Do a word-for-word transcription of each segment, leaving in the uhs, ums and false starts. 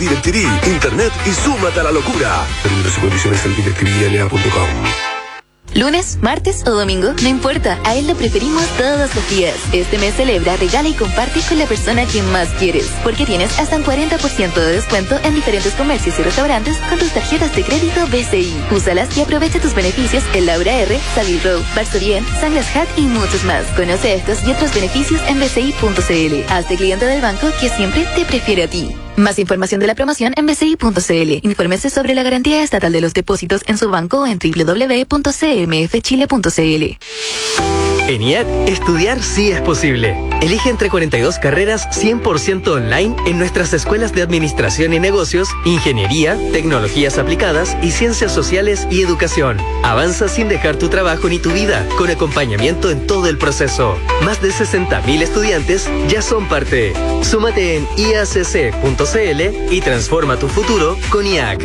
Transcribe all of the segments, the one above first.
DirecTV, Internet y súmate a la locura. Términos y condiciones en directv n a punto com. Lunes, martes o domingo, no importa, a él lo preferimos todos los días. Este mes celebra, regala y comparte con la persona que más quieres, porque tienes hasta un cuarenta por ciento de descuento en diferentes comercios y restaurantes con tus tarjetas de crédito B C I. Úsalas y aprovecha tus beneficios en Laura R, Savile Row, Varsovien, Sanglas Hat y muchos más. Conoce estos y otros beneficios en b c i punto c l. Hazte cliente del banco que siempre te prefiere a ti. Más información de la promoción en b c i punto c l. Infórmese sobre la garantía estatal de los depósitos en su banco en w w w punto c m f chile punto c l. En I A C, estudiar sí es posible. Elige entre cuarenta y dos carreras cien por ciento online en nuestras escuelas de Administración y Negocios, Ingeniería, Tecnologías Aplicadas y Ciencias Sociales y Educación. Avanza sin dejar tu trabajo ni tu vida, con acompañamiento en todo el proceso. Más de sesenta mil estudiantes ya son parte. Súmate en i a c c punto c l y transforma tu futuro con I A C.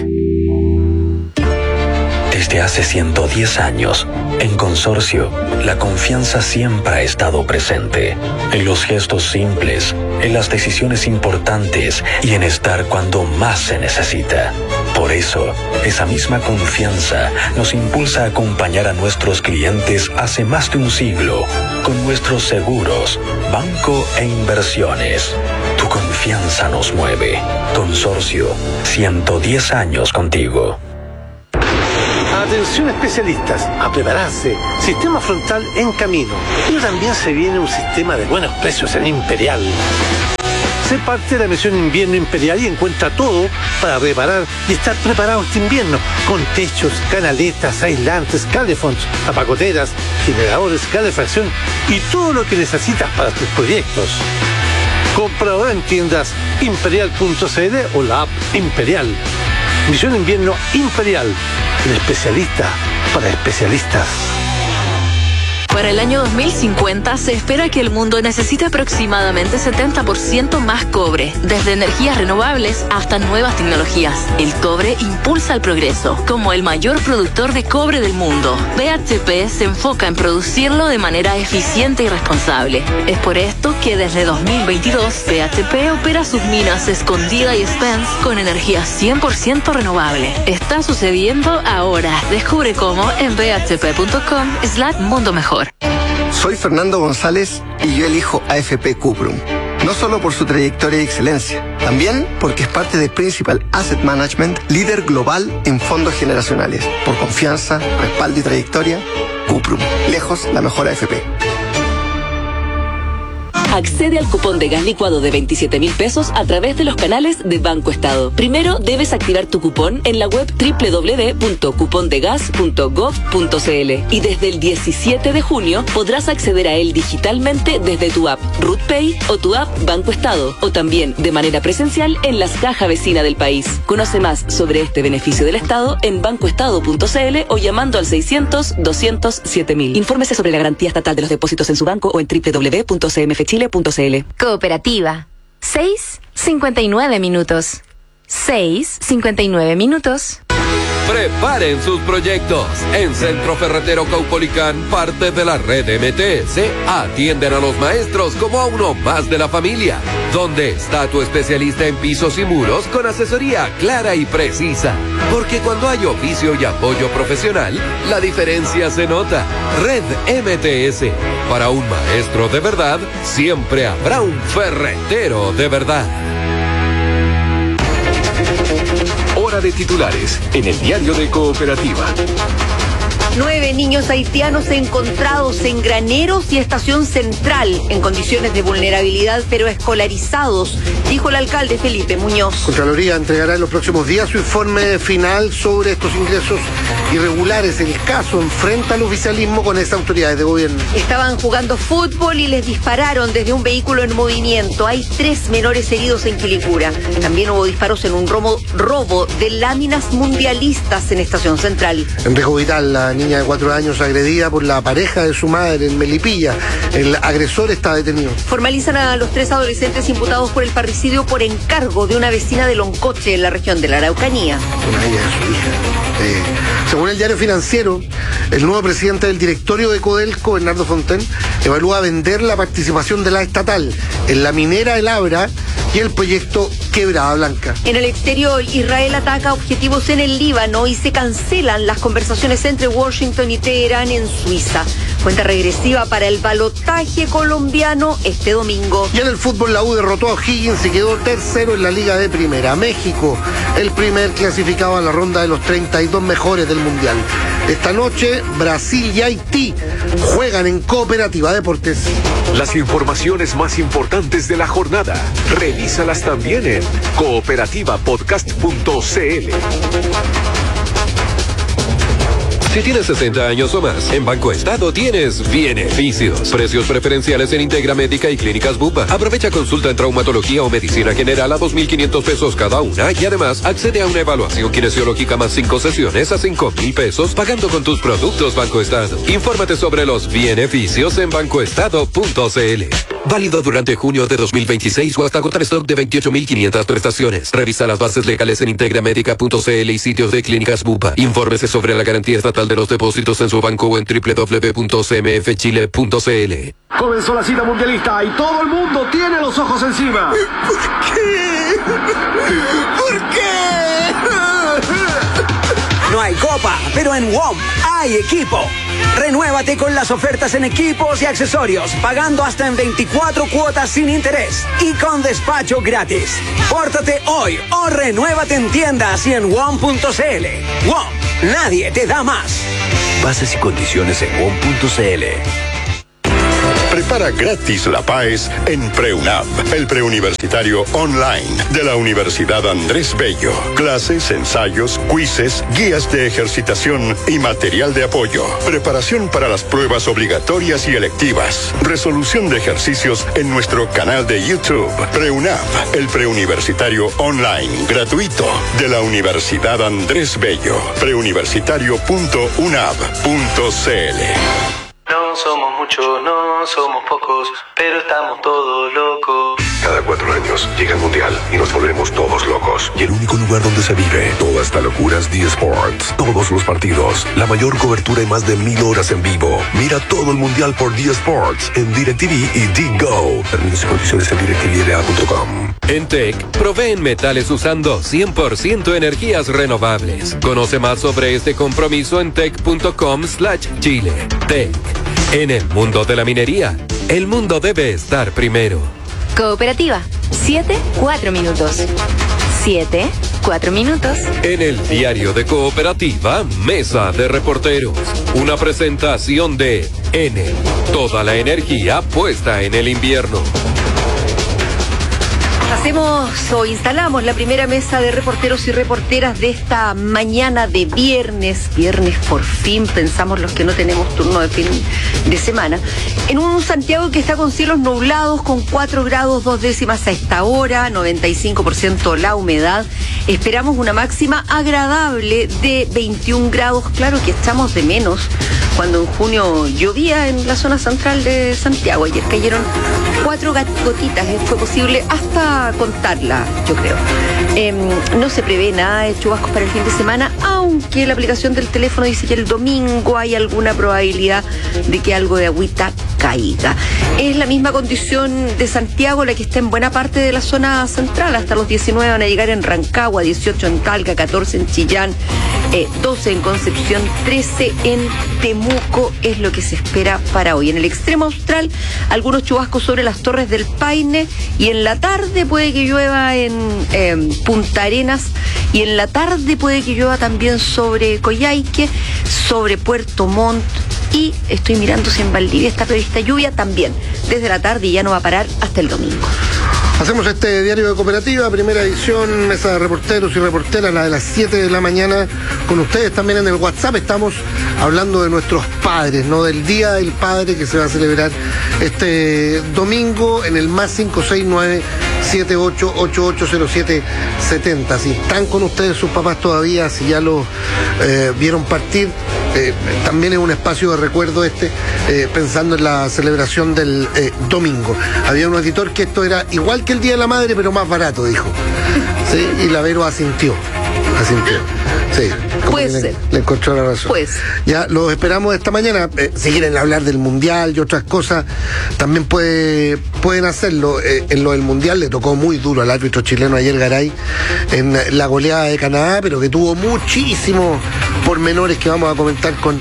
Desde hace ciento diez años, en Consorcio, la confianza siempre ha estado presente. En los gestos simples, en las decisiones importantes y en estar cuando más se necesita. Por eso, esa misma confianza nos impulsa a acompañar a nuestros clientes hace más de un siglo, con nuestros seguros, banco e inversiones. Tu confianza nos mueve. Consorcio, ciento diez años contigo. Atención especialistas, a prepararse. Sistema frontal en camino. Pero también se viene un sistema de buenos precios en Imperial. Sé parte de la misión Invierno Imperial y encuentra todo para reparar y estar preparado este invierno. Con techos, canaletas, aislantes, calefones, apagoteras, generadores, calefacción y todo lo que necesitas para tus proyectos. Comprador en tiendas imperial punto c l o la app Imperial. Misión Invierno Imperial. El especialista para especialistas. Para el año dos mil cincuenta se espera que el mundo necesite aproximadamente setenta por ciento más cobre, desde energías renovables hasta nuevas tecnologías. El cobre impulsa el progreso. Como el mayor productor de cobre del mundo, B H P se enfoca en producirlo de manera eficiente y responsable. Es por esto que desde dos mil veintidós B H P opera sus minas Escondida y Spence con energía cien por ciento renovable. Está sucediendo ahora. Descubre cómo en b h p punto com slash mundo mejor. Soy Fernando González y yo elijo A F P Cuprum. No solo por su trayectoria y excelencia, también porque es parte de Principal Asset Management, líder global en fondos generacionales. Por confianza, respaldo y trayectoria, Cuprum. Lejos la mejor A F P. Accede al cupón de gas licuado de veintisiete mil pesos a través de los canales de Banco Estado. Primero debes activar tu cupón en la web doble u doble u doble u punto cupondegas punto gov punto c l y desde el diecisiete de junio podrás acceder a él digitalmente desde tu app RootPay o tu app Banco Estado o también de manera presencial en las cajas vecinas del país. Conoce más sobre este beneficio del Estado en bancoestado punto c l o llamando al seiscientos, doscientos, siete mil. Infórmese sobre la garantía estatal de los depósitos en su banco o en doble u doble u doble u punto c m f chile punto c l. Cooperativa. seis cincuenta y nueve minutos. seis cincuenta y nueve minutos. Preparen sus proyectos. En Centro Ferretero Caupolicán, parte de la red M T S, atienden a los maestros como a uno más de la familia. ¿Dónde está tu especialista en pisos y muros con asesoría clara y precisa? Porque cuando hay oficio y apoyo profesional, la diferencia se nota. Red M T S. Para un maestro de verdad, siempre habrá un ferretero de verdad. Hora de titulares en el diario de Cooperativa. Nueve niños haitianos encontrados en Graneros y Estación Central en condiciones de vulnerabilidad pero escolarizados, dijo el alcalde Felipe Muñoz. Contraloría entregará en los próximos días su informe final sobre estos ingresos irregulares. El caso enfrenta al oficialismo con estas autoridades de gobierno. Estaban jugando fútbol y les dispararon desde un vehículo en movimiento. Hay tres menores heridos en Quilicura. También hubo disparos en un robo, robo de láminas mundialistas en Estación Central. En Rijo Vital, la niña de cuatro años agredida por la pareja de su madre en Melipilla. El agresor está detenido. Formalizan a los tres adolescentes imputados por el parricidio por encargo de una vecina de Loncoche en la región de la Araucanía. Una de ellas es su hija. Eh, según el diario Financiero, el nuevo presidente del directorio de Codelco, Bernardo Fontaine, evalúa vender la participación de la estatal en la minera El Abra y el proyecto Quebrada Blanca. En el exterior, Israel ataca objetivos en el Líbano y se cancelan las conversaciones entre Washington y Teherán en Suiza. Cuenta regresiva para el balotaje colombiano este domingo. Y en el fútbol, la U derrotó a O'Higgins y quedó tercero en la Liga de Primera. México, el primer clasificado a la ronda de los treinta y dos mejores del Mundial. Esta noche, Brasil y Haití juegan en Cooperativa Deportes. Las informaciones más importantes de la jornada, revísalas también en cooperativa podcast punto c l. Si tienes sesenta años o más, en Banco Estado tienes beneficios. Precios preferenciales en Integra Médica y Clínicas Bupa. Aprovecha consulta en traumatología o medicina general a dos mil quinientos pesos cada una y además accede a una evaluación kinesiológica más cinco sesiones a cinco mil pesos pagando con tus productos Banco Estado. Infórmate sobre los beneficios en banco estado punto c l. Válido durante junio de dos mil veintiséis o hasta agotar stock de veintiocho mil quinientas prestaciones. Revisa las bases legales en integra médica punto c l y sitios de Clínicas Bupa. Infórmese sobre la garantía estatal de los depósitos en su banco o en doble u doble u doble u punto c m f chile punto c l. Comenzó la cita mundialista y todo el mundo tiene los ojos encima. ¿Por qué? ¿Por qué? No hay copa, pero en W O M hay equipo. Renuévate con las ofertas en equipos y accesorios, pagando hasta en veinticuatro cuotas sin interés y con despacho gratis. Pórtate hoy o renuévate en tiendas y en W O M punto c l. W O M, nadie te da más. Bases y condiciones en W O M punto c l. Prepara gratis la P A E S en PreUNAV, el preuniversitario online de la Universidad Andrés Bello. Clases, ensayos, quizzes, guías de ejercitación y material de apoyo. Preparación para las pruebas obligatorias y electivas. Resolución de ejercicios en nuestro canal de YouTube. PreUNAV, el preuniversitario online gratuito de la Universidad Andrés Bello. preuniversitario punto unav punto c l. No somos muchos, no somos pocos, pero estamos todos locos. Cada cuatro años llega el Mundial y nos volvemos todos locos. Y el único lugar donde se vive toda esta locura es D Sports. Todos los partidos, la mayor cobertura y más de mil horas en vivo. Mira todo el Mundial por D Sports en DirecTV y D-Go. Términos y condiciones en direct t v l a punto com. En T E C, proveen metales usando cien por ciento energías renovables. Conoce más sobre este compromiso en tec punto com slash chile. T E C. En el mundo de la minería, el mundo debe estar primero. Cooperativa, siete, cuatro minutos. siete, cuatro minutos. En el diario de Cooperativa, Mesa de Reporteros. Una presentación de Enel. Toda la energía puesta en el invierno. Hacemos o instalamos la primera mesa de reporteros y reporteras de esta mañana de viernes. Viernes por fin, pensamos los que no tenemos turno de fin de semana. En un Santiago que está con cielos nublados, con cuatro grados dos décimas a esta hora, noventa y cinco por ciento la humedad. Esperamos una máxima agradable de veintiún grados. Claro que echamos de menos cuando en junio llovía en la zona central de Santiago. Ayer cayeron cuatro gotitas, fue posible hasta contarla, yo creo. Eh, no se prevé nada de chubascos para el fin de semana, aunque la aplicación del teléfono dice que el domingo hay alguna probabilidad de que algo de agüita caiga. Es la misma condición de Santiago la que está en buena parte de la zona central. Hasta los diecinueve van a llegar en Rancagua, dieciocho en Talca, catorce en Chillán, eh, doce en Concepción, trece en Temuco, es lo que se espera para hoy. En el extremo austral, algunos chubascos sobre las Torres del Paine, y en la tarde puede que llueva en eh, Punta Arenas, y en la tarde puede que llueva también sobre Coyhaique, sobre Puerto Montt, y estoy mirando si en Valdivia está prevista lluvia también desde la tarde y ya no va a parar hasta el domingo. Hacemos este diario de Cooperativa, primera edición, mesa de reporteros y reporteras, la de las siete de la mañana, con ustedes también en el WhatsApp. Estamos hablando de nuestros padres, ¿no? Del Día del Padre que se va a celebrar este domingo en el más cinco seis nueve siete ocho ocho ocho cero siete siete cero. Si están con ustedes sus papás todavía, si ya los eh, vieron partir, eh, también es un espacio de recuerdo este, eh, pensando en la celebración del eh, domingo. Había un auditor que esto era igual que el Día de la Madre, pero más barato, dijo. ¿Sí? Y la Vero asintió. Asintió. Sí. Puede le, ser. Le encontró la razón. Puede ser. Ya los esperamos esta mañana. Eh, si quieren hablar del Mundial y otras cosas, también puede, pueden hacerlo. Eh, en lo del Mundial le tocó muy duro al árbitro chileno ayer, Garay, en la goleada de Canadá, pero que tuvo muchísimos pormenores que vamos a comentar con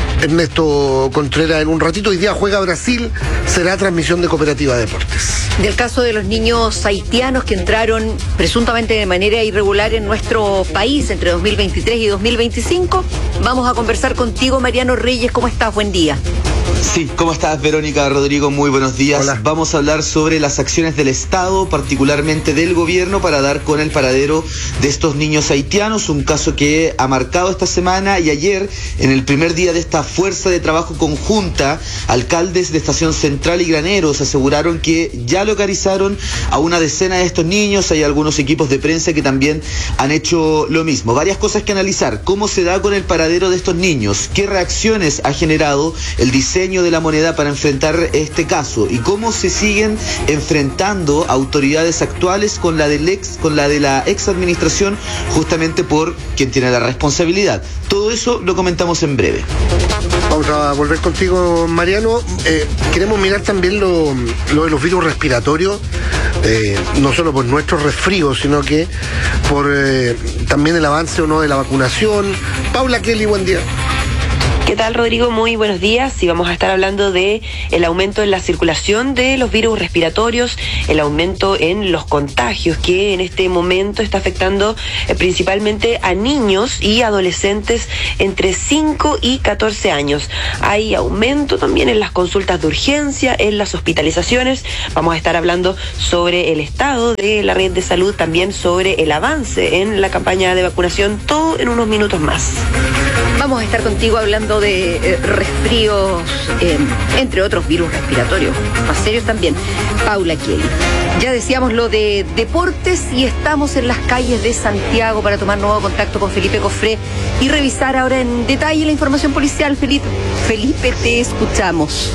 Ernesto Contreras en un ratito. Hoy día juega Brasil, será transmisión de Cooperativa Deportes. Del caso de los niños haitianos que entraron presuntamente de manera irregular en nuestro país entre dos mil veintitrés y dos mil veinticinco, vamos a conversar contigo, Mariano Reyes. ¿Cómo estás? Buen día. Sí, ¿cómo estás, Verónica, Rodrigo? Muy buenos días. Hola. Vamos a hablar sobre las acciones del Estado, particularmente del gobierno, para dar con el paradero de estos niños haitianos, un caso que ha marcado esta semana. Y ayer, en el primer día de esta fuerza de trabajo conjunta, alcaldes de Estación Central y Graneros aseguraron que ya localizaron a una decena de estos niños. Hay algunos equipos de prensa que también han hecho lo mismo. Varias cosas que analizar: cómo se da con el paradero de estos niños, qué reacciones ha generado el diseño de la moneda para enfrentar este caso, y cómo se siguen enfrentando autoridades actuales con la del ex, con la de la ex administración, justamente por quien tiene la responsabilidad. Todo eso lo comentamos en breve. Vamos a volver contigo, Mariano. Eh, queremos mirar también lo, lo de los virus respiratorios, eh, no solo por nuestros resfríos, sino que por eh, también el avance o no de la vacunación. Paula Kelly, buen día. ¿Qué tal, Rodrigo? Muy buenos días. Y vamos a estar hablando de el aumento en la circulación de los virus respiratorios, el aumento en los contagios que en este momento está afectando eh, principalmente a niños y adolescentes entre cinco y catorce años. Hay aumento también en las consultas de urgencia, en las hospitalizaciones. Vamos a estar hablando sobre el estado de la red de salud, también sobre el avance en la campaña de vacunación, todo en unos minutos más. Vamos a estar contigo hablando de eh, resfríos, eh, entre otros virus respiratorios, más serios también. Paula Kelly. Ya decíamos lo de deportes y estamos en las calles de Santiago para tomar nuevo contacto con Felipe Cofré y revisar ahora en detalle la información policial. Felipe, Felipe, te escuchamos.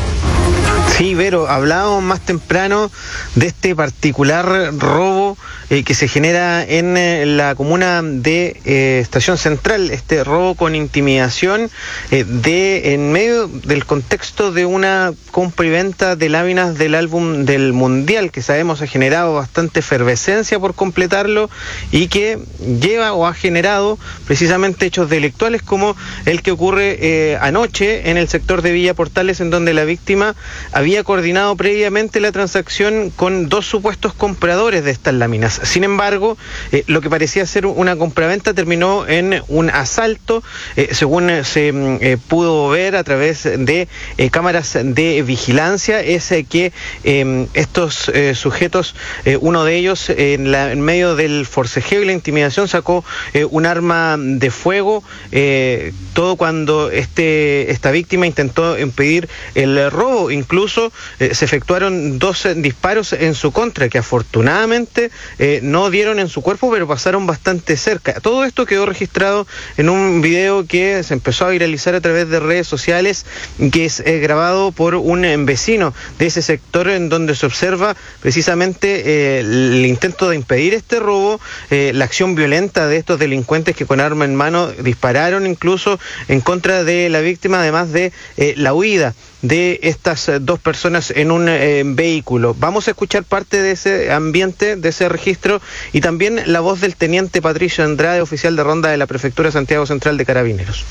Sí, Vero, hablábamos más temprano de este particular robo eh, que se genera en eh, la comuna de eh, Estación Central, este robo con intimidación eh, de en medio del contexto de una compra y venta de láminas del álbum del Mundial, que sabemos ha generado bastante efervescencia por completarlo y que lleva o ha generado precisamente hechos delictuales como el que ocurre eh, anoche en el sector de Villa Portales, en donde la víctima había coordinado previamente la transacción con dos supuestos compradores de estas láminas. Sin embargo, eh, lo que parecía ser una compraventa terminó en un asalto, eh, según se eh, pudo ver a través de eh, cámaras de vigilancia, es eh, que eh, estos eh, sujetos, eh, uno de ellos eh, en, la, en medio del forcejeo y la intimidación sacó eh, un arma de fuego, eh, todo cuando este esta víctima intentó impedir el robo. Incluso eh, se efectuaron dos eh, disparos en su contra, que afortunadamente eh, no dieron en su cuerpo, pero pasaron bastante cerca. Todo esto quedó registrado en un video que se empezó a viralizar a través de redes sociales, que es eh, grabado por un eh, vecino de ese sector, en donde se observa precisamente eh, el intento de impedir este robo, eh, la acción violenta de estos delincuentes que con arma en mano dispararon incluso en contra de la víctima, además de eh, la huida de estas eh, dos personas en un eh, vehículo. Vamos a escuchar parte de ese ambiente, de ese registro, y también la voz del teniente Patricio Andrade, oficial de ronda de la Prefectura de Santiago Central de Carabineros.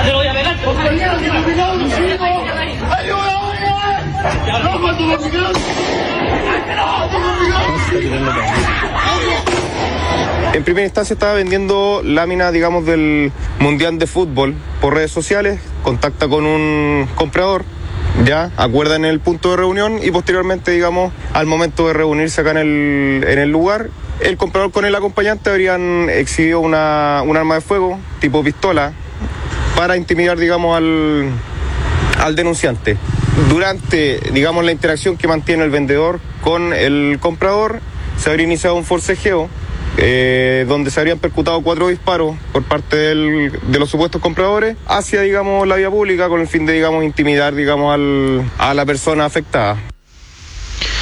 En primera instancia estaba vendiendo láminas, digamos, del Mundial de Fútbol por redes sociales, contacta con un comprador, ya acuerdan el punto de reunión y posteriormente, digamos, al momento de reunirse acá en el, en el lugar, el comprador con el acompañante habrían exhibido una, un arma de fuego tipo pistola para intimidar, digamos, al, al denunciante. Durante, digamos, la interacción que mantiene el vendedor con el comprador, se habría iniciado un forcejeo, Eh, donde se habrían percutado cuatro disparos por parte del, de los supuestos compradores hacia, digamos, la vía pública, con el fin de, digamos, intimidar, digamos, al, a la persona afectada.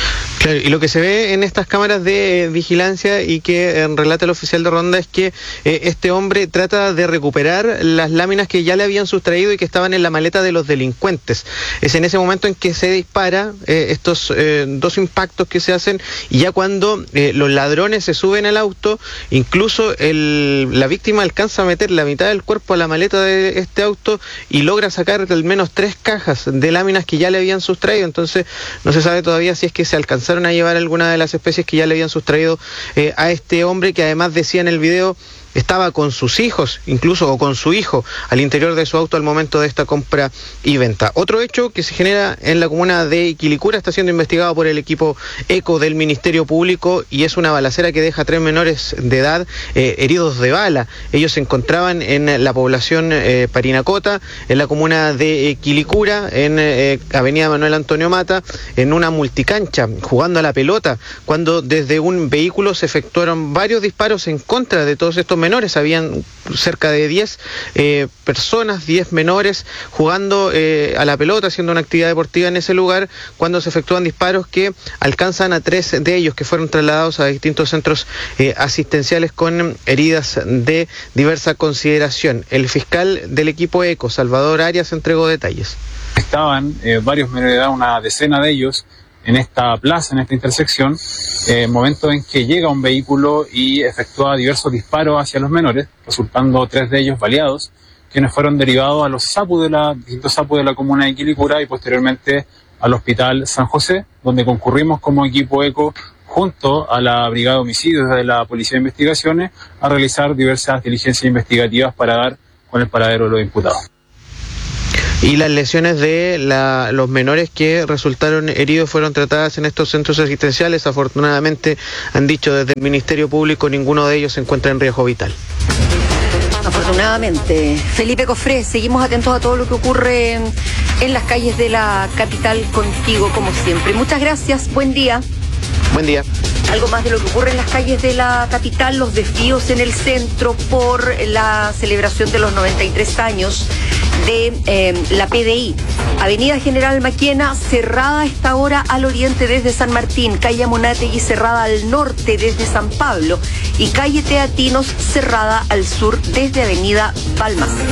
Claro, y lo que se ve en estas cámaras de vigilancia y que eh, relata el oficial de ronda es que eh, este hombre trata de recuperar las láminas que ya le habían sustraído y que estaban en la maleta de los delincuentes. Es en ese momento en que se dispara eh, estos eh, dos impactos que se hacen, y ya cuando eh, los ladrones se suben al auto, incluso el, la víctima alcanza a meter la mitad del cuerpo a la maleta de este auto y logra sacar al menos tres cajas de láminas que ya le habían sustraído. Entonces no se sabe todavía si es que se alcanzaron a llevar alguna de las especies que ya le habían sustraído eh, a este hombre, que además decía en el video estaba con sus hijos, incluso, o con su hijo, al interior de su auto al momento de esta compra y venta. Otro hecho que se genera en la comuna de Quilicura está siendo investigado por el equipo ECO del Ministerio Público, y es una balacera que deja a tres menores de edad eh, heridos de bala. Ellos se encontraban en la población eh, Parinacota, en la comuna de eh, Quilicura, en eh, Avenida Manuel Antonio Mata, en una multicancha, jugando a la pelota, cuando desde un vehículo se efectuaron varios disparos en contra de todos estos menores. Habían cerca de diez eh, personas, diez menores jugando eh, a la pelota, haciendo una actividad deportiva en ese lugar, cuando se efectúan disparos que alcanzan a tres de ellos, que fueron trasladados a distintos centros eh, asistenciales con heridas de diversa consideración. El fiscal del equipo ECO, Salvador Arias, entregó detalles. Estaban eh, varios menores de edad, una decena de ellos, en esta plaza, en esta intersección, eh, momento en que llega un vehículo y efectúa diversos disparos hacia los menores, resultando tres de ellos baleados, quienes fueron derivados a los SAPU de la, distintos SAPU de la comuna de Quilicura y posteriormente al Hospital San José, donde concurrimos como equipo ECO junto a la Brigada de Homicidios de la Policía de Investigaciones a realizar diversas diligencias investigativas para dar con el paradero de los imputados. Y las lesiones de la, los menores que resultaron heridos fueron tratadas en estos centros asistenciales. Afortunadamente, han dicho desde el Ministerio Público, ninguno de ellos se encuentra en riesgo vital. Afortunadamente. Felipe Cofré, seguimos atentos a todo lo que ocurre en, en las calles de la capital contigo, como siempre. Muchas gracias, buen día. Buen día. Algo más de lo que ocurre en las calles de la capital, los desvíos en el centro por la celebración de los noventa y tres años de eh, la P D I. Avenida General Maquena cerrada a esta hora al oriente desde San Martín, calle Amunátegui cerrada al norte desde San Pablo y calle Teatinos cerrada al sur desde Avenida Balmaceda.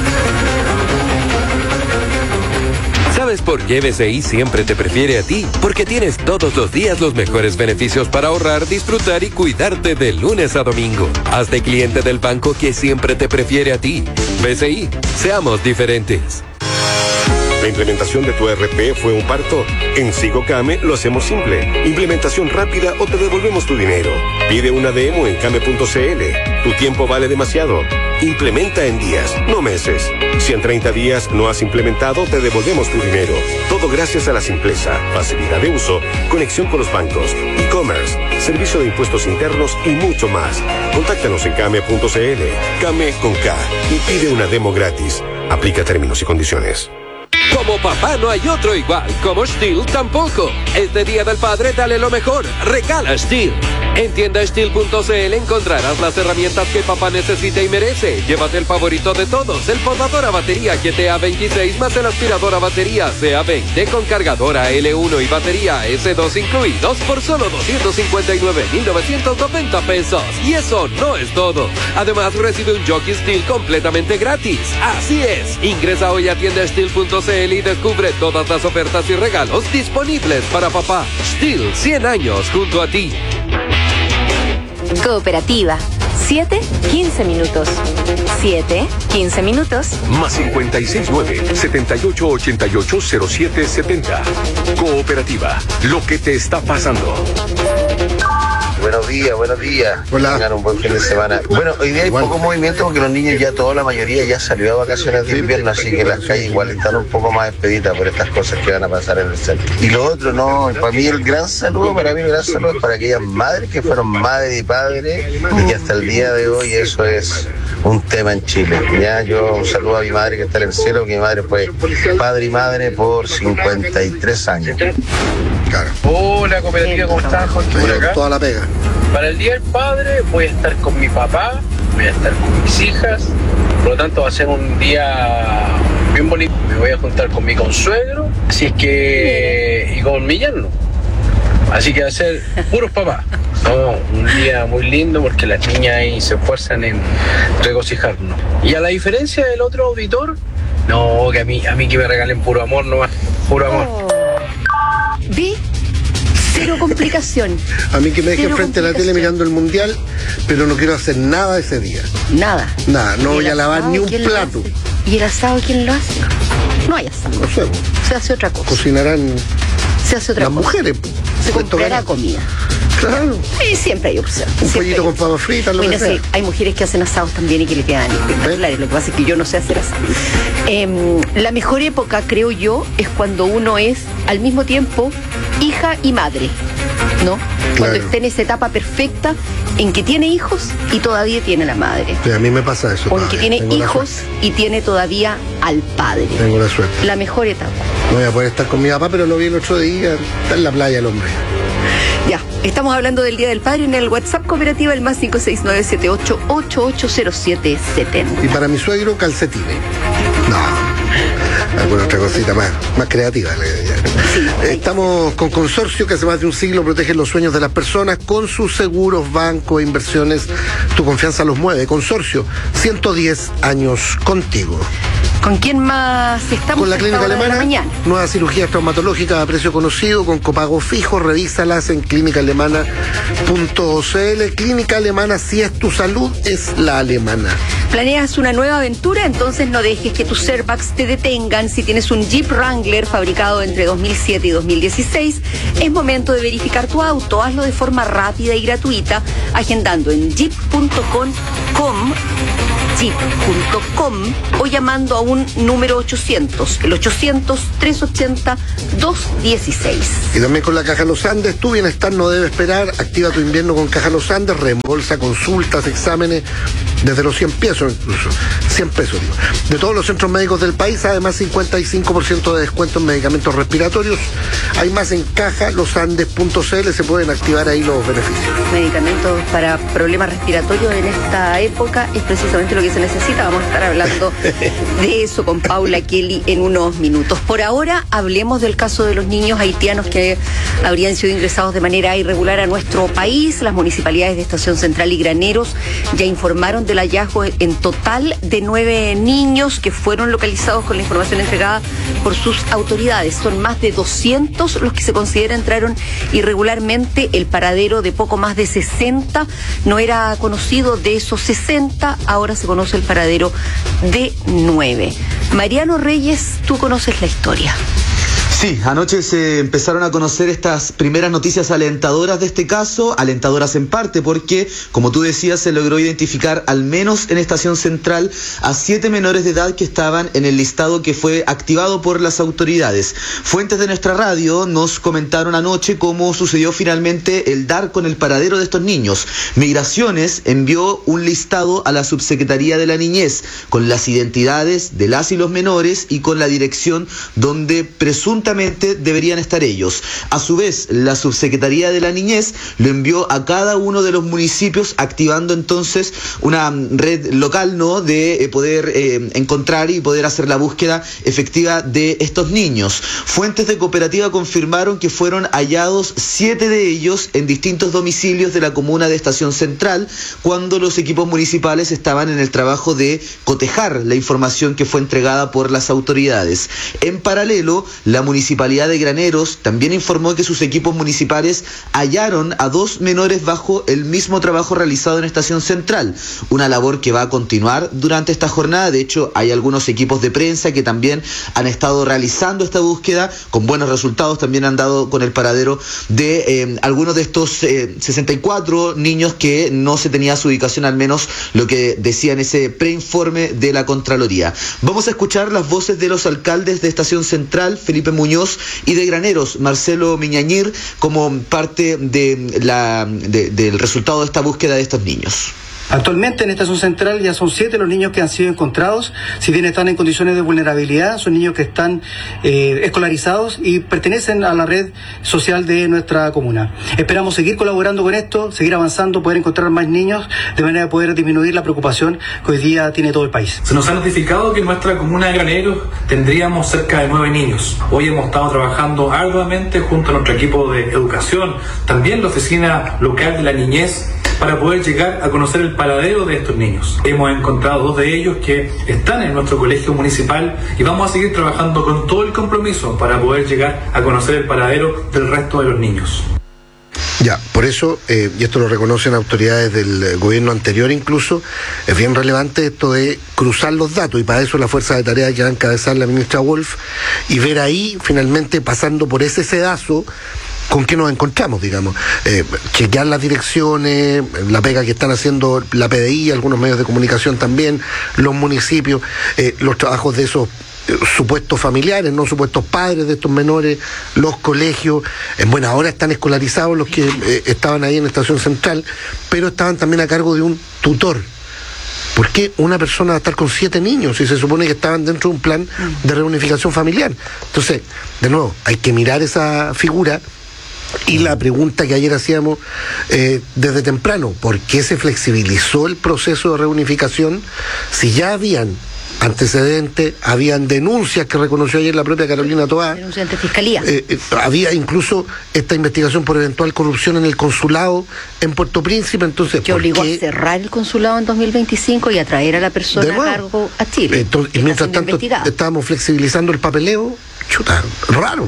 ¿Sabes por qué B C I siempre te prefiere a ti? Porque tienes todos los días los mejores beneficios para ahorrar, disfrutar y cuidarte de lunes a domingo. Hazte cliente del banco que siempre te prefiere a ti. B C I, seamos diferentes. ¿La implementación de tu E R P fue un parto? En SigoCame lo hacemos simple. Implementación rápida o te devolvemos tu dinero. Pide una demo en came punto c l. Tu tiempo vale demasiado. Implementa en días, no meses. Si en treinta días no has implementado, te devolvemos tu dinero. Todo gracias a la simpleza, facilidad de uso, conexión con los bancos, e-commerce, servicio de impuestos internos y mucho más. Contáctanos en came punto c l. Came con K y pide una demo gratis. Aplica términos y condiciones. Como papá no hay otro igual, como Stihl tampoco. Este Día del Padre dale lo mejor, regala Stihl. En tienda Stihl punto c l encontrarás las herramientas que papá necesita y merece. Llévate el favorito de todos, el podador a batería G T A veintiséis más el aspirador a batería C A veinte con cargadora L uno y batería S dos incluidos por solo doscientos cincuenta y nueve mil novecientos noventa pesos. Y eso no es todo. Además recibe un jockey Stihl completamente gratis. Así es, ingresa hoy a tienda Stihl punto c l y descubre todas las ofertas y regalos disponibles para papá. Stihl, cien años junto a ti. Cooperativa. siete, quince minutos. siete, quince minutos. Más cincuenta y seis nueve, setenta y ocho ochenta y ocho cero siete setenta. Cooperativa. Lo que te está pasando. Buenos días, buenos días. Hola. Tengan un buen fin de semana. Bueno, hoy día hay igual. Poco movimiento porque los niños ya, toda la mayoría ya salió a vacaciones de invierno, así que las calles igual están un poco más expeditas por estas cosas que van a pasar en el centro. Y lo otro, no, para mí el gran saludo, para mí el gran saludo es para aquellas madres que fueron madres y padres y que hasta el día de hoy eso es un tema en Chile. Ya, yo un saludo a mi madre que está en el cielo, que mi madre fue padre y madre por cincuenta y tres años. Claro. Hola cooperativa, ¿cómo estás? Jorge por acá. Toda la pega. Para el Día del Padre voy a estar con mi papá, voy a estar con mis hijas, por lo tanto va a ser un día bien bonito. Me voy a juntar con mi consuegro, así es que y con mi yerno. Así que va a ser puros papás. No, un día muy lindo porque las niñas ahí se esfuerzan en regocijarnos. Y a la diferencia del otro auditor, no, que a mí, a mí que me regalen puro amor nomás, puro amor. Oh. ¿Vi? Cero complicación. A mí que me dejen Cero frente a la tele mirando el mundial, pero no quiero hacer nada ese día. Nada. Nada, no voy a lavar ni un plato. ¿Y el asado quién lo hace? No hay asado. No sé. Se hace otra cosa. Cocinarán Se hace otra las cosa. mujeres. Se comprará comida. Claro. Sí, siempre hay opción. Un pollito con papas fritas, lo bueno, que sea. sí, hay mujeres que hacen asados también y que le quedan espectaculares. Lo que pasa es que yo no sé hacer asado. Eh, la mejor época, creo yo, es cuando uno es al mismo tiempo hija y madre, ¿no? Cuando Claro. está en esa etapa perfecta en que tiene hijos y todavía tiene la madre. Sí, a mí me pasa eso. O en que todavía. tiene Tengo la hijos y tiene todavía al padre. suerte. Tengo la suerte. La mejor etapa. No voy a poder estar con mi papá, pero lo vi el otro día. Está en la playa el hombre. Ya, estamos hablando del Día del Padre en el WhatsApp cooperativa, el más cinco seis nueve siete ocho ocho ocho cero siete siete cero. Y para mi suegro, calcetines. No. Alguna otra cosita más, más creativa. Estamos con Consorcio, que hace más de un siglo protege los sueños de las personas con sus seguros, bancos e inversiones. Tu confianza los mueve. Consorcio, ciento diez años contigo. ¿Con quién más estamos? Con la a esta Clínica hora de la Alemana, mañana? nuevas cirugías traumatológicas a precio conocido, con copago fijo, revísalas en clínica alemana punto c l. Clínica Alemana, si es tu salud, es la alemana. ¿Planeas una nueva aventura? Entonces no dejes que tus airbags te detengan. Si tienes un Jeep Wrangler fabricado entre dos mil siete y dos mil dieciséis, es momento de verificar tu auto. Hazlo de forma rápida y gratuita, agendando en jeep punto com, jeep punto com o llamando a un número ochocientos, el ochocientos, trescientos ochenta, doscientos dieciséis. Y también con la Caja Los Andes, tu bienestar no debe esperar. Activa tu invierno con Caja Los Andes, reembolsa consultas, exámenes, desde los cien pesos incluso, cien pesos digo, de todos los centros médicos del país. Además, cincuenta y cinco por ciento de descuento en medicamentos respiratorios. Hay más en caja los andes punto c l, se pueden activar ahí los beneficios. Medicamentos para problemas respiratorios en esta época es precisamente lo que se necesita. Vamos a estar hablando de eso con Paula Kelly en unos minutos. Por ahora, hablemos del caso de los niños haitianos que habrían sido ingresados de manera irregular a nuestro país. Las municipalidades de Estación Central y Graneros ya informaron del hallazgo en total de nueve niños que fueron localizados con la información entregada por sus autoridades. Son más de doscientos los que se considera entraron irregularmente. El paradero de poco más de sesenta no era conocido. De esos sesenta, ahora se conoce el paradero de nueve. Mariano Reyes, tú conoces la historia. Sí, anoche se empezaron a conocer estas primeras noticias alentadoras de este caso, alentadoras en parte porque, como tú decías, se logró identificar al menos en Estación Central a siete menores de edad que estaban en el listado que fue activado por las autoridades. Fuentes de nuestra radio nos comentaron anoche cómo sucedió finalmente el dar con el paradero de estos niños. Migraciones envió un listado a la Subsecretaría de la Niñez con las identidades de las y los menores y con la dirección donde presuntamente deberían estar ellos. A su vez, la Subsecretaría de la Niñez lo envió a cada uno de los municipios, activando entonces una red local, ¿no?, de eh, poder eh, encontrar y poder hacer la búsqueda efectiva de estos niños. Fuentes de cooperativa confirmaron que fueron hallados siete de ellos en distintos domicilios de la comuna de Estación Central, cuando los equipos municipales estaban en el trabajo de cotejar la información que fue entregada por las autoridades. En paralelo, la Municipalidad de Graneros también informó que sus equipos municipales hallaron a dos menores bajo el mismo trabajo realizado en Estación Central, una labor que va a continuar durante esta jornada. De hecho, hay algunos equipos de prensa que también han estado realizando esta búsqueda con buenos resultados. También han dado con el paradero de eh, algunos de estos eh, sesenta y cuatro niños que no se tenía su ubicación, al menos lo que decía en ese preinforme de la Contraloría. Vamos a escuchar las voces de los alcaldes de Estación Central, Felipe Muñoz, y de Graneros, Marcelo Miñañir, como parte de la, de, del resultado de esta búsqueda de estos niños. Actualmente en Estación Central ya son siete los niños que han sido encontrados, si bien están en condiciones de vulnerabilidad, son niños que están eh, escolarizados y pertenecen a la red social de nuestra comuna. Esperamos seguir colaborando con esto, seguir avanzando, poder encontrar más niños, de manera de poder disminuir la preocupación que hoy día tiene todo el país. Se nos ha notificado que en nuestra comuna de Graneros tendríamos cerca de nueve niños. Hoy hemos estado trabajando arduamente junto a nuestro equipo de educación, también la oficina local de la niñez, para poder llegar a conocer el paradero de estos niños. Hemos encontrado dos de ellos que están en nuestro colegio municipal y vamos a seguir trabajando con todo el compromiso para poder llegar a conocer el paradero del resto de los niños. Ya, por eso, eh, y esto lo reconocen autoridades del gobierno anterior incluso, es bien relevante esto de cruzar los datos, y para eso la fuerza de tarea que va a encabezar la ministra Wolf, y ver ahí, finalmente, pasando por ese sedazo, con qué nos encontramos, digamos. Eh, chequear las direcciones, la pega que están haciendo la P D I, algunos medios de comunicación también, los municipios, eh, los trabajos de esos eh, supuestos familiares, no supuestos padres de estos menores, los colegios. En buena hora están escolarizados los que eh, estaban ahí en Estación Central, pero estaban también a cargo de un tutor. ¿Por qué una persona va a estar con siete niños si se supone que estaban dentro de un plan de reunificación familiar? Entonces, de nuevo, hay que mirar esa figura. Y la pregunta que ayer hacíamos eh, desde temprano, ¿por qué se flexibilizó el proceso de reunificación si ya habían antecedentes, habían denuncias que reconoció ayer la propia Carolina Toá? Denuncias ante Fiscalía. Eh, eh, había incluso esta investigación por eventual corrupción en el consulado en Puerto Príncipe, entonces... Que obligó qué? a cerrar el consulado en dos mil veinticinco y a traer a la persona a cargo a Chile. Entonces, y mientras tanto estábamos flexibilizando el papeleo, chuta, raro.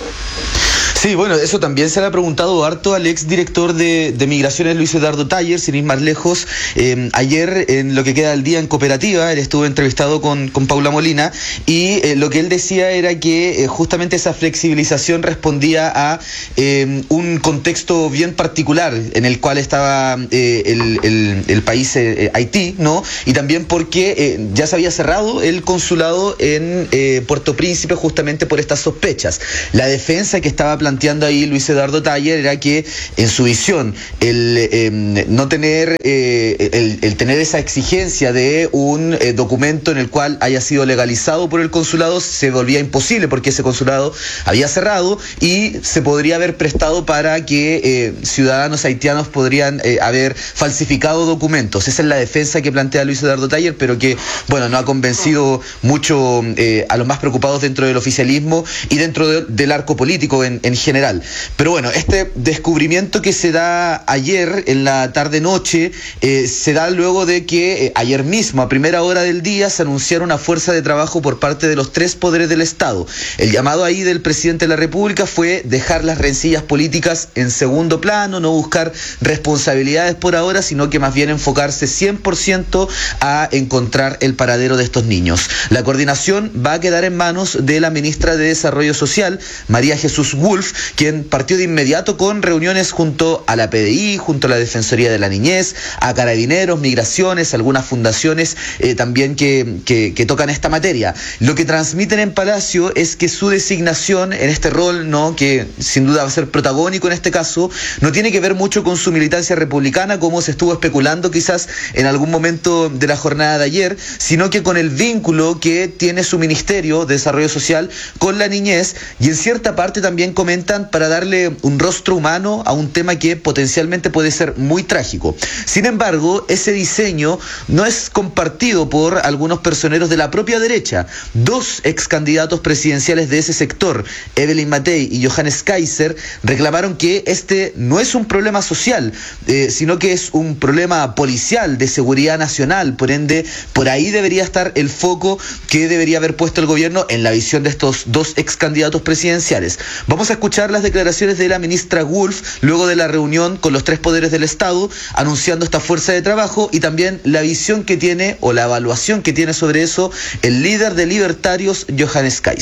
Sí, bueno, eso también se le ha preguntado harto al ex director de, de Migraciones, Luis Eduardo Taller, sin ir más lejos. Eh, ayer, en lo que queda del día en Cooperativa, él estuvo entrevistado con, con Paula Molina, y eh, lo que él decía era que eh, justamente esa flexibilización respondía a eh, un contexto bien particular en el cual estaba eh, el, el, el país eh, Haití, ¿no? Y también porque eh, ya se había cerrado el consulado en eh, Puerto Príncipe justamente por estas sospechas. La defensa que estaba planteando ahí Luis Eduardo Taller era que, en su visión, el eh, no tener eh, el, el tener esa exigencia de un eh, documento en el cual haya sido legalizado por el consulado se volvía imposible, porque ese consulado había cerrado y se podría haber prestado para que eh, ciudadanos haitianos podrían eh, haber falsificado documentos. Esa es la defensa que plantea Luis Eduardo Taller, pero que, bueno, no ha convencido mucho eh, a los más preocupados dentro del oficialismo y dentro de, del arco político en, en general. Pero bueno, este descubrimiento que se da ayer en la tarde-noche eh, se da luego de que eh, ayer mismo, a primera hora del día, se anunciara una fuerza de trabajo por parte de los tres poderes del Estado. El llamado ahí del presidente de la República fue dejar las rencillas políticas en segundo plano, no buscar responsabilidades por ahora, sino que más bien enfocarse cien por ciento a encontrar el paradero de estos niños. La coordinación va a quedar en manos de la ministra de Desarrollo Social, María Jesús Wolf, quien partió de inmediato con reuniones junto a la P D I, junto a la Defensoría de la Niñez, a Carabineros, Migraciones, algunas fundaciones eh, también que, que, que tocan esta materia. Lo que transmiten en Palacio es que su designación en este rol, no, que sin duda va a ser protagónico en este caso, no tiene que ver mucho con su militancia republicana, como se estuvo especulando quizás en algún momento de la jornada de ayer, sino que con el vínculo que tiene su Ministerio de Desarrollo Social con la niñez, y en cierta parte también comentan para darle un rostro humano a un tema que potencialmente puede ser muy trágico. Sin embargo, ese diseño no es compartido por algunos personeros de la propia derecha. Dos ex candidatos presidenciales de ese sector, Evelyn Matei y Johannes Kaiser, reclamaron que este no es un problema social, eh, sino que es un problema policial, de seguridad nacional. Por ende, por ahí debería estar el foco que debería haber puesto el gobierno en la visión de estos dos ex candidatos presidenciales. Vamos a escuchar las declaraciones de la ministra Wolf luego de la reunión con los tres poderes del Estado, anunciando esta fuerza de trabajo, y también la visión que tiene o la evaluación que tiene sobre eso el líder de Libertarios, Johannes Kaiser.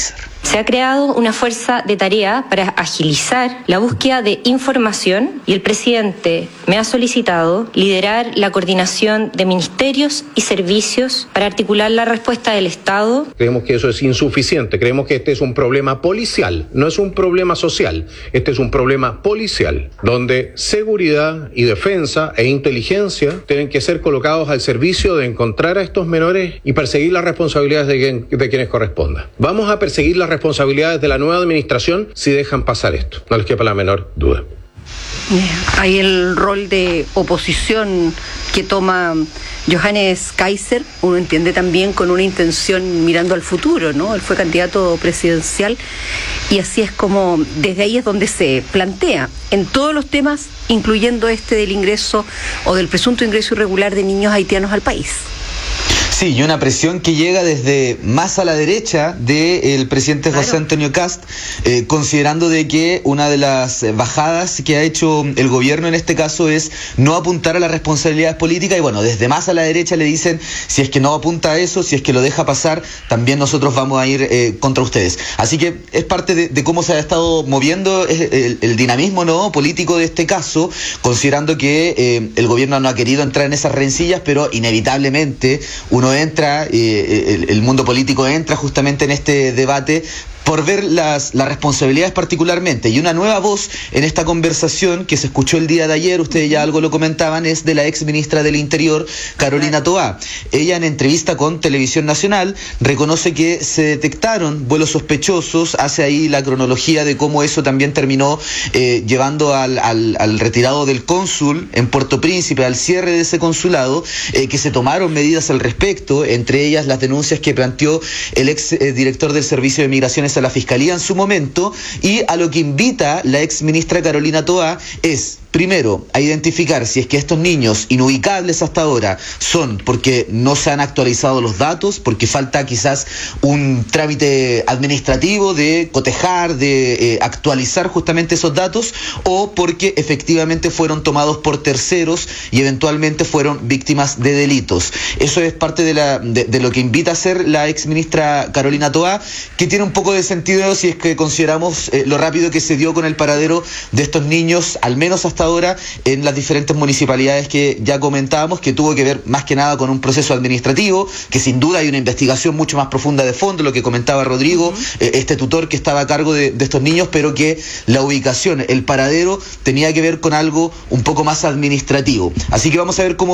Se ha creado una fuerza de tarea para agilizar la búsqueda de información y el presidente me ha solicitado liderar la coordinación de ministerios y servicios para articular la respuesta del Estado. Creemos que eso es insuficiente, creemos que este es un problema policial, no es un problema social, este es un problema policial, donde seguridad y defensa e inteligencia tienen que ser colocados al servicio de encontrar a estos menores y perseguir las responsabilidades de, quien, de quienes corresponda. Vamos a perseguir las responsabilidades de la nueva administración si dejan pasar esto, no les quepa la menor duda. Hay el rol de oposición que toma Johannes Kaiser, uno entiende también con una intención mirando al futuro, ¿no? Él fue candidato presidencial y así es como, desde ahí es donde se plantea, en todos los temas, incluyendo este del ingreso o del presunto ingreso irregular de niños haitianos al país. Sí, y una presión que llega desde más a la derecha del presidente José claro. Antonio Kast, eh, considerando de que una de las bajadas que ha hecho el gobierno en este caso es no apuntar a las responsabilidades políticas, y bueno, desde más a la derecha le dicen, si es que no apunta a eso, si es que lo deja pasar, también nosotros vamos a ir eh, contra ustedes. Así que es parte de, de cómo se ha estado moviendo el, el dinamismo no político de este caso, considerando que eh, el gobierno no ha querido entrar en esas rencillas, pero inevitablemente uno entra, eh, el, el mundo político entra justamente en este debate por ver las, las responsabilidades particularmente. Y una nueva voz en esta conversación que se escuchó el día de ayer, ustedes ya algo lo comentaban, es de la ex ministra del Interior, Carolina Toá. Ella, en entrevista con Televisión Nacional, reconoce que se detectaron vuelos sospechosos, hace ahí la cronología de cómo eso también terminó eh, llevando al, al, al retirado del cónsul en Puerto Príncipe, al cierre de ese consulado, eh, que se tomaron medidas al respecto, entre ellas las denuncias que planteó el ex eh, director del Servicio de Migraciones a la Fiscalía en su momento, y a lo que invita la ex ministra Carolina Toá es, primero, a identificar si es que estos niños inubicables hasta ahora son porque no se han actualizado los datos, porque falta quizás un trámite administrativo de cotejar, de eh, actualizar justamente esos datos, o porque efectivamente fueron tomados por terceros y eventualmente fueron víctimas de delitos. Eso es parte de, la, de, de lo que invita a hacer la ex ministra Carolina Toá, que tiene un poco de sentido si es que consideramos eh, lo rápido que se dio con el paradero de estos niños, al menos hasta ahora, en las diferentes municipalidades que ya comentábamos, que tuvo que ver más que nada con un proceso administrativo, que sin duda hay una investigación mucho más profunda de fondo, lo que comentaba Rodrigo, uh-huh. eh, este tutor que estaba a cargo de, de estos niños, pero que la ubicación, el paradero, tenía que ver con algo un poco más administrativo. Así que vamos a ver cómo